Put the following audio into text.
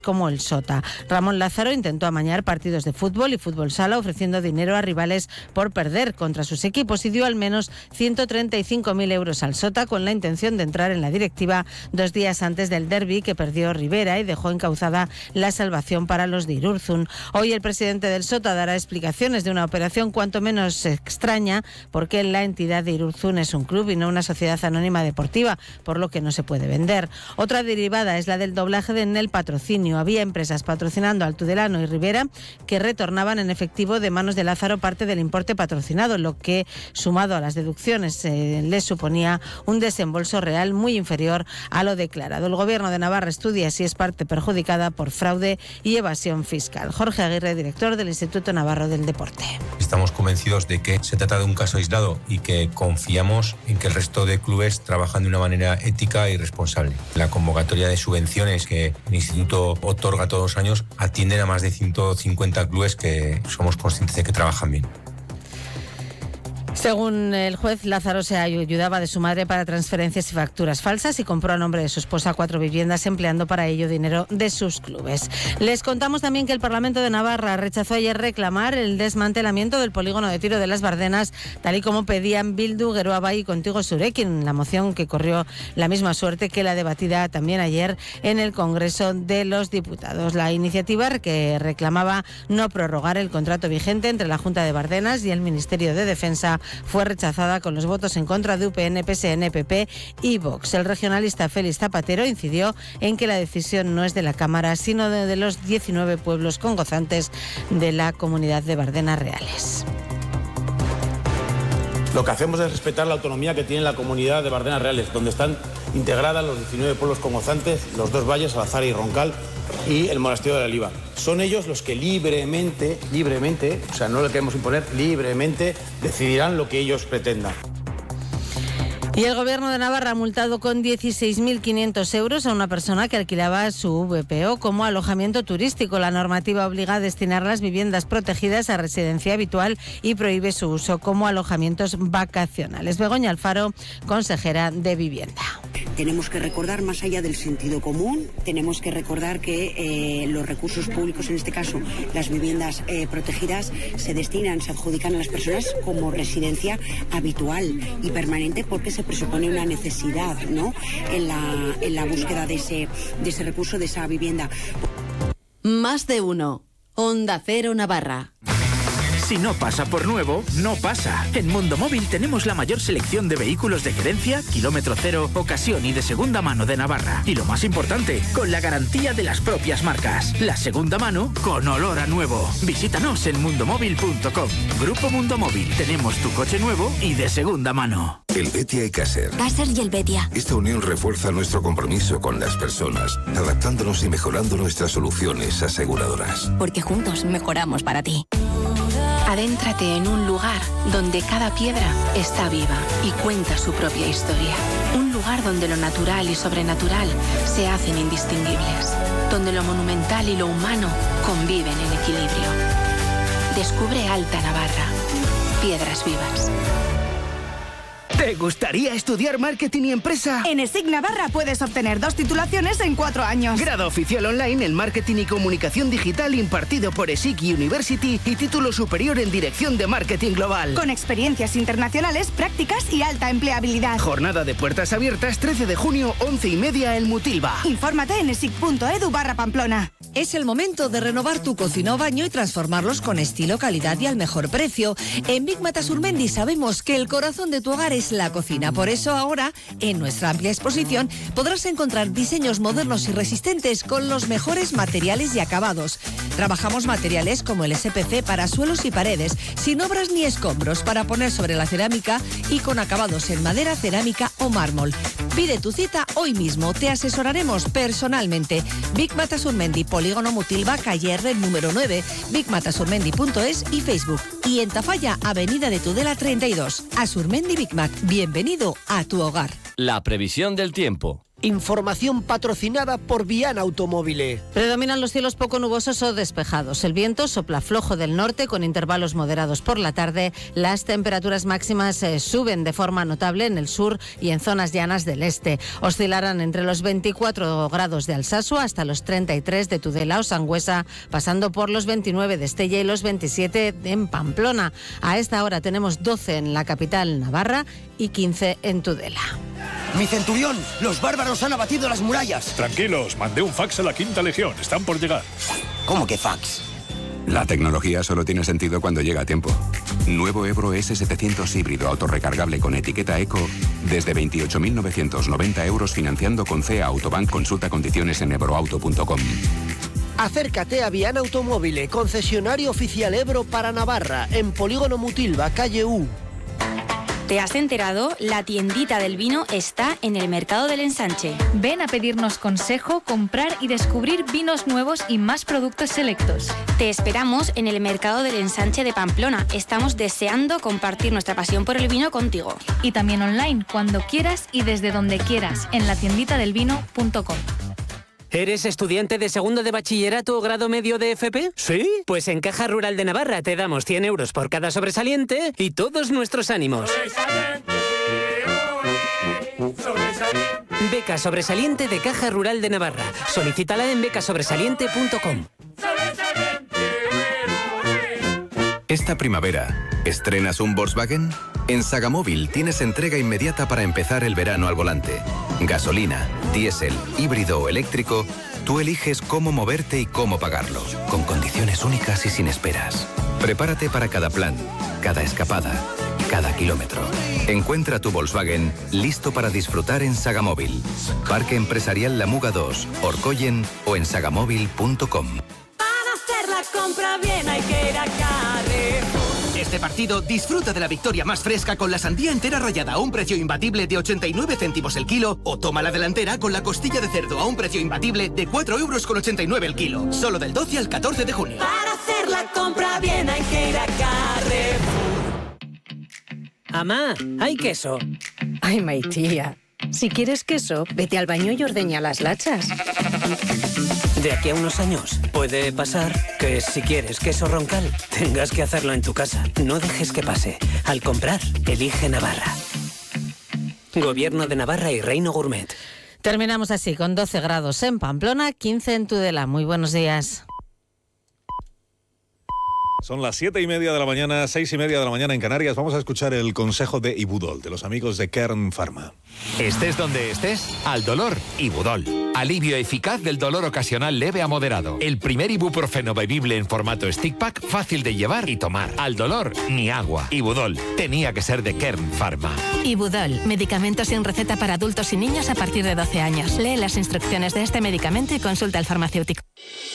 como el Sota. Ramón Lázaro intentó amañar partidos de fútbol y fútbol sala ofreciendo dinero a rivales por perder contra sus equipos y dio al menos 135.000 euros al Sota con la intención de entrar en la directiva 2 días antes del derbi que perdió Rivera y dejó encauzada la salvación para los de Irurzun. Hoy el presidente del Sota dará explicaciones de una operación cuanto menos extraña porque la entidad de Irurzun es un club y no una sociedad anónima deportiva, por lo que no se puede vender. Otra derivada es la del doblaje en el patrocinio. Había empresas patrocinando al Tudelano y Rivera que retornaban en efectivo de manos de Lázaro parte del importe patrocinado, lo que, sumado a las deducciones, les suponía un desembolso real muy inferior a lo declarado. El Gobierno de Navarra estudia si es parte perjudicada por fraude y evasión fiscal. Jorge Aguirre, director del Instituto Navarro del Deporte. Estamos convencidos de que se trata de un caso aislado y que confiamos en que el resto de clubes trabajan de una manera ética y responsable. La convocatoria de subvenciones que el Instituto otorga todos los años atienden a más de 150 clubes que somos conscientes de que trabajan bien. Según el juez, Lázaro se ayudaba de su madre para transferencias y facturas falsas y compró a nombre de su esposa 4 viviendas empleando para ello dinero de sus clubes. Les contamos también que el Parlamento de Navarra rechazó ayer reclamar el desmantelamiento del polígono de tiro de Las Bardenas, tal y como pedían Bildu, Geroa Bai y Contigo Zurekin, la moción que corrió la misma suerte que la debatida también ayer en el Congreso de los Diputados. La iniciativa que reclamaba no prorrogar el contrato vigente entre la Junta de Bardenas y el Ministerio de Defensa fue rechazada con los votos en contra de UPN, PSN, PP y Vox. El regionalista Félix Zapatero incidió en que la decisión no es de la Cámara, sino de los 19 pueblos congozantes de la Comunidad de Bardenas Reales. Lo que hacemos es respetar la autonomía que tiene la Comunidad de Bardenas Reales, donde están integradas los 19 pueblos congozantes, los 2 valles, Alzara y Roncal, y el monasterio de la Liva. Son ellos los que libremente, o sea, no le queremos imponer, libremente decidirán lo que ellos pretendan. Y el Gobierno de Navarra ha multado con 16.500 euros a una persona que alquilaba su VPO como alojamiento turístico. La normativa obliga a destinar las viviendas protegidas a residencia habitual y prohíbe su uso como alojamientos vacacionales. Begoña Alfaro, consejera de Vivienda. Tenemos que recordar, más allá del sentido común, tenemos que recordar que los recursos públicos, en este caso las viviendas protegidas, se destinan, se adjudican a las personas como residencia habitual y permanente porque se presupone una necesidad, ¿no?, en la búsqueda de ese recurso, de esa vivienda. Más de uno. Onda Cero Navarra. Si no pasa por nuevo, no pasa. En Mundo Móvil tenemos la mayor selección de vehículos de gerencia, kilómetro cero, ocasión y de segunda mano de Navarra. Y lo más importante, con la garantía de las propias marcas. La segunda mano con olor a nuevo. Visítanos en mundomóvil.com. Grupo Mundo Móvil. Tenemos tu coche nuevo y de segunda mano. El Betia y Caser. Caser y el Betia. Esta unión refuerza nuestro compromiso con las personas, adaptándonos y mejorando nuestras soluciones aseguradoras. Porque juntos mejoramos para ti. Adéntrate en un lugar donde cada piedra está viva y cuenta su propia historia. Un lugar donde lo natural y sobrenatural se hacen indistinguibles. Donde lo monumental y lo humano conviven en equilibrio. Descubre Alta Navarra. Piedras vivas. ¿Te gustaría estudiar marketing y empresa? En ESIC Navarra puedes obtener 2 titulaciones en 4 años. Grado oficial online en marketing y comunicación digital impartido por ESIC University y título superior en dirección de marketing global. Con experiencias internacionales, prácticas y alta empleabilidad. Jornada de puertas abiertas 13 de junio, 11:30 en Mutilva. Infórmate en esic.edu/Pamplona. Es el momento de renovar tu cocina o baño y transformarlos con estilo, calidad y al mejor precio. En Big Mata Surmendi sabemos que el corazón de tu hogar es la cocina. Por eso ahora, en nuestra amplia exposición, podrás encontrar diseños modernos y resistentes con los mejores materiales y acabados. Trabajamos materiales como el SPC para suelos y paredes, sin obras ni escombros, para poner sobre la cerámica y con acabados en madera, cerámica o mármol. Pide tu cita hoy mismo, te asesoraremos personalmente. Big Mata Surmendi, Polígono Mutilva, calle R número 9, bigmatasurmendi.es y Facebook. Y en Tafalla, Avenida de Tudela 32. A Surmendi Big Mac, bienvenido a tu hogar. La previsión del tiempo. Información patrocinada por Viana Automóvil. Predominan los cielos poco nubosos o despejados. El viento sopla flojo del norte con intervalos moderados por la tarde. Las temperaturas máximas suben de forma notable en el sur y en zonas llanas del este. Oscilarán entre los 24 grados de Alsasua hasta los 33 de Tudela o Sangüesa, pasando por los 29 de Estella y los 27 en Pamplona. A esta hora tenemos 12 en la capital navarra y 15 en Tudela. ¡Mi centurión! ¡Los bárbaros han abatido las murallas! Tranquilos, mandé un fax a la 5ª Legión. Están por llegar. ¿Cómo que fax? La tecnología solo tiene sentido cuando llega a tiempo. Nuevo Ebro S700 híbrido autorrecargable con etiqueta Eco desde 28.990 euros financiando con CEA Autobank. Consulta condiciones en ebroauto.com. Acércate a Viana Automóvil, concesionario oficial Ebro para Navarra, en Polígono Mutilva, calle U. ¿Te has enterado? La tiendita del vino está en el Mercado del Ensanche. Ven a pedirnos consejo, comprar y descubrir vinos nuevos y más productos selectos. Te esperamos en el Mercado del Ensanche de Pamplona. Estamos deseando compartir nuestra pasión por el vino contigo. Y también online, cuando quieras y desde donde quieras, en latienditadelvino.com. ¿Eres estudiante de segundo de bachillerato o grado medio de FP? ¿Sí? Pues en Caja Rural de Navarra te damos 100 euros por cada sobresaliente y todos nuestros ánimos. Beca sobresaliente de Caja Rural de Navarra. Solicítala en becasobresaliente.com. Esta primavera, ¿estrenas un Volkswagen? En Sagamóvil tienes entrega inmediata para empezar el verano al volante. Gasolina, diésel, híbrido o eléctrico, tú eliges cómo moverte y cómo pagarlo, con condiciones únicas y sin esperas. Prepárate para cada plan, cada escapada, cada kilómetro. Encuentra tu Volkswagen listo para disfrutar en Sagamóvil. Parque Empresarial La Muga 2, Orcoyen o en sagamóvil.com. Para hacer la compra bien hay que ir a Carrefour. Este partido disfruta de la victoria más fresca con la sandía entera rallada a un precio imbatible de 89 céntimos el kilo, o toma la delantera con la costilla de cerdo a un precio imbatible de 4,89 € el kilo. Solo del 12 al 14 de junio. Para hacer la compra bien hay que ir a Carrefour. Amá, ¿hay queso? Ay, Maitía, si quieres queso, vete al baño y ordeña las lachas. De aquí a unos años puede pasar que si quieres queso Roncal, tengas que hacerlo en tu casa. No dejes que pase. Al comprar, elige Navarra. Gobierno de Navarra y Reino Gourmet. Terminamos así, con 12 grados en Pamplona, 15 en Tudela. Muy buenos días. Son las 7:30 de la mañana, 6:30 de la mañana en Canarias. Vamos a escuchar el consejo de Ibudol, de los amigos de Kern Pharma. Estés donde estés, al dolor, Ibudol. Alivio eficaz del dolor ocasional leve a moderado. El primer ibuprofeno bebible en formato stick pack, fácil de llevar y tomar. Al dolor, ni agua. Ibudol, tenía que ser de Kern Pharma. Ibudol, medicamento sin receta para adultos y niños a partir de 12 años. Lee las instrucciones de este medicamento y consulta al farmacéutico.